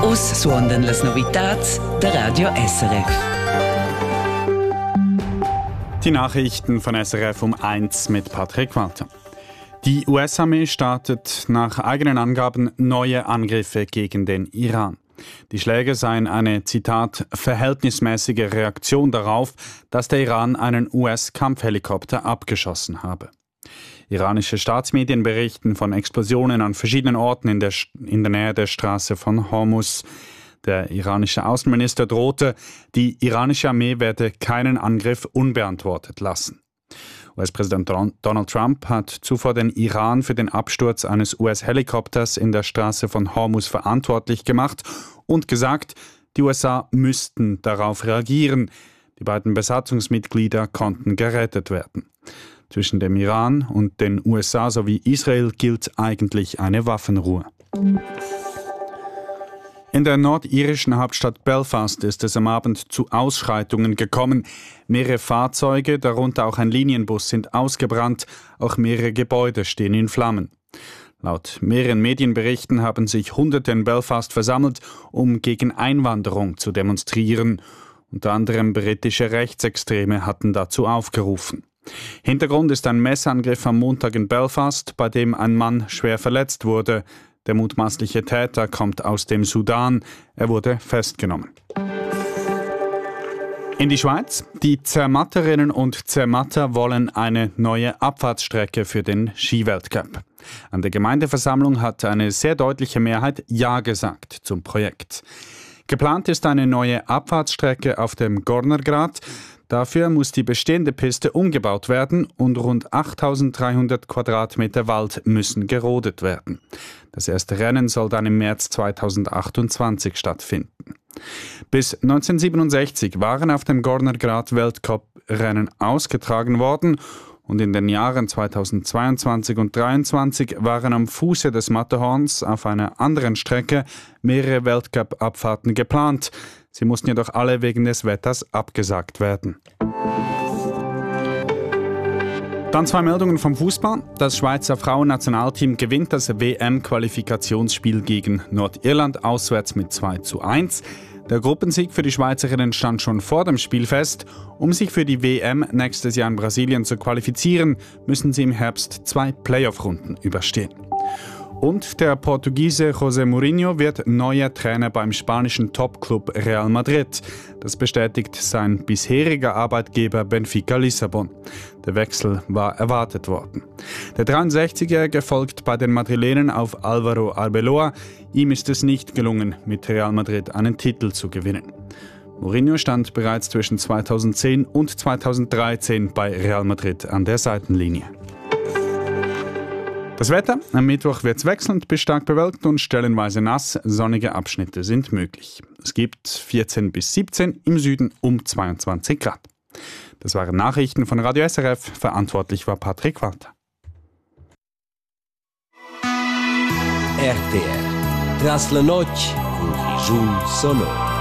Us suondan las novitats der Radio SRF. Die Nachrichten von SRF um 1 mit Patrick Walter. Die US-Armee startet nach eigenen Angaben neue Angriffe gegen den Iran. Die Schläge seien eine, Zitat, verhältnismäßige Reaktion darauf, dass der Iran einen US-Kampfhelikopter abgeschossen habe. Iranische Staatsmedien berichten von Explosionen an verschiedenen Orten in der Nähe der Straße von Hormuz. Der iranische Außenminister drohte, die iranische Armee werde keinen Angriff unbeantwortet lassen. US-Präsident Donald Trump hat zuvor den Iran für den Absturz eines US-Helikopters in der Straße von Hormuz verantwortlich gemacht und gesagt, die USA müssten darauf reagieren. Die beiden Besatzungsmitglieder konnten gerettet werden. Zwischen dem Iran und den USA sowie Israel gilt eigentlich eine Waffenruhe. In der nordirischen Hauptstadt Belfast ist es am Abend zu Ausschreitungen gekommen. Mehrere Fahrzeuge, darunter auch ein Linienbus, sind ausgebrannt. Auch mehrere Gebäude stehen in Flammen. Laut mehreren Medienberichten haben sich Hunderte in Belfast versammelt, um gegen Einwanderung zu demonstrieren. Unter anderem britische Rechtsextreme hatten dazu aufgerufen. Hintergrund ist ein Messerangriff am Montag in Belfast, bei dem ein Mann schwer verletzt wurde. Der mutmaßliche Täter kommt aus dem Sudan. Er wurde festgenommen. In die Schweiz. Die Zermatterinnen und Zermatter wollen eine neue Abfahrtsstrecke für den Skiweltcup. An der Gemeindeversammlung hat eine sehr deutliche Mehrheit Ja gesagt zum Projekt. Geplant ist eine neue Abfahrtsstrecke auf dem Gornergrat. Dafür muss die bestehende Piste umgebaut werden und rund 8.300 Quadratmeter Wald müssen gerodet werden. Das erste Rennen soll dann im März 2028 stattfinden. Bis 1967 waren auf dem Gornergrat Weltcup-Rennen ausgetragen worden und in den Jahren 2022 und 2023 waren am Fuße des Matterhorns auf einer anderen Strecke mehrere Weltcup-Abfahrten geplant. Sie mussten jedoch alle wegen des Wetters abgesagt werden. Dann 2 Meldungen vom Fußball. Das Schweizer Frauennationalteam gewinnt das WM-Qualifikationsspiel gegen Nordirland auswärts mit 2:1. Der Gruppensieg für die Schweizerinnen stand schon vor dem Spiel fest. Um sich für die WM nächstes Jahr in Brasilien zu qualifizieren, müssen sie im Herbst 2 Playoff-Runden überstehen. Und der Portugiese José Mourinho wird neuer Trainer beim spanischen Topclub Real Madrid. Das bestätigt sein bisheriger Arbeitgeber Benfica Lissabon. Der Wechsel war erwartet worden. Der 63-Jährige folgt bei den Madrilenen auf Álvaro Arbeloa. Ihm ist es nicht gelungen, mit Real Madrid einen Titel zu gewinnen. Mourinho stand bereits zwischen 2010 und 2013 bei Real Madrid an der Seitenlinie. Das Wetter: Am Mittwoch wird es wechselnd bis stark bewölkt und stellenweise nass. Sonnige Abschnitte sind möglich. Es gibt 14 bis 17, im Süden um 22 Grad. Das waren Nachrichten von Radio SRF. Verantwortlich war Patrick Walter. RTR. Tras la noche, un sonoro.